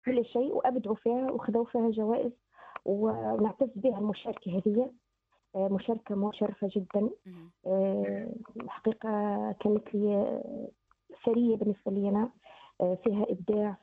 كل شيء وأبدعوا فيها وخذوا فيها جوائز، ونعتز بها المشاركة هذه. مشاركة مشرفة جدا. مهم. حقيقة كانت لي ثرية بالنسبة لي أنا. فيها إبداع،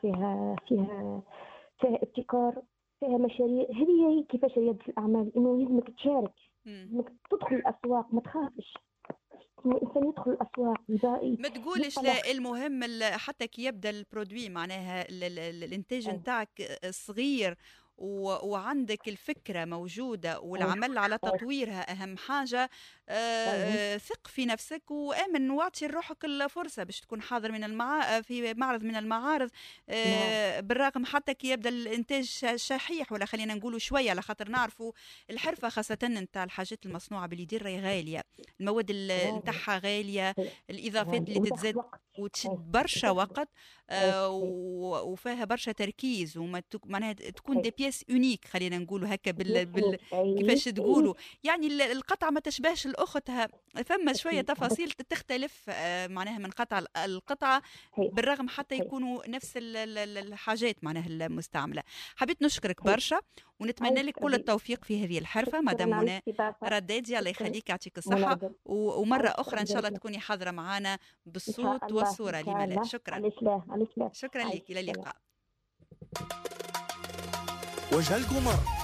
فيها ابتكار، فيها مشاريع. هذه هي كيفاش ريادة الأعمال، إنه يلزمك تشارك، مم. إنك تدخل الأسواق، ما تخافش. إنه الإنسان يدخل الأسواق ما تقولش يطلع. لا، المهم حتى كي يبدا البرودوي معناها الانتاج أي نتاعك صغير وعندك الفكرة موجودة أي والعمل على أي تطويرها أهم حاجة. أي ثق في نفسك وآمن واعطي لروحك الفرصة باش تكون حاضر في معرض من المعارض. نعم بالرغم حتى كي يبدا الإنتاج شحيح، ولا خلينا نقولوا شوية، على خاطر نعرفوا الحرفة خاصة نتاع الحاجات المصنوعة باليدين راهي غالية، المواد غالي نتاعها غالية، الإضافات غالي اللي وتاخذ تتزاد وقت. أي وتشد برشا وتاخذ وقت. أي أي وفيها برشا تركيز، معناها تكون أي دي بياس اونيك، خلينا نقولوا هكا يسمك. كيفاش أي تقولوا. يعني القطعه ما تشبهش الاختها، ثم شويه أكيد بس. تفاصيل تختلف معناها من قطعه القطعه، صحيح بالرغم حتى صحيح يكونوا نفس الحاجات معناها المستعمله. حبيت نشكرك صحيح. برشا، ونتمنى لك عايشك كل ربي. التوفيق في هذه الحرفه مدام شكرا على منى الاستضافة. ردادي. الله شكرا يخليك، يعطيك الصحه، منى. ومره عايشك اخرى ربي ان شاء الله يبارك لك. تكوني حاضره معنا إن شاء بالصوت الله إن والصوره، شاء لما لا. الله. شكرا. على سلام على سلام. شكرا عايش لك، الى سلام. اللقاء. وجه القمر.